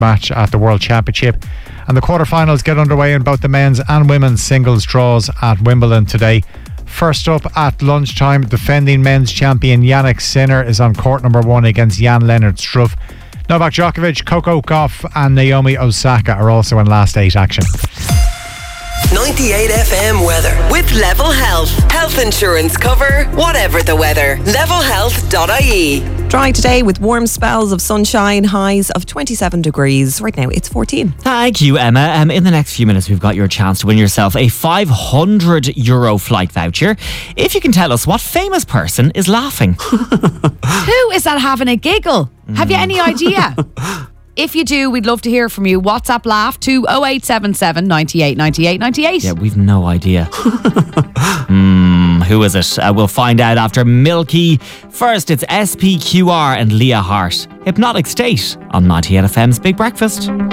match at the World Championship. And the quarterfinals get underway in both the men's and women's singles draws at Wimbledon today. First up at lunchtime, defending men's champion Jannik Sinner is on court number 1 against Jan-Lennard Struff. Novak Djokovic, Coco Gauff and Naomi Osaka are also in last 8 action. 98 FM weather with Level Health. Health insurance cover, whatever the weather. Levelhealth.ie. Dry today with warm spells of sunshine, highs of 27 degrees. Right now it's 14. Thank you, Emma. In the next few minutes, we've got your chance to win yourself a €500 flight voucher. If you can tell us what famous person is laughing. Who is that having a giggle? Have you any idea? If you do, we'd love to hear from you. WhatsApp laugh to 0877 98 98 98. Yeah, we've no idea. Who is it? We'll find out after Milky. First, it's SPQR and Leah Hart. Hypnotic State on 98 FM's Big Breakfast.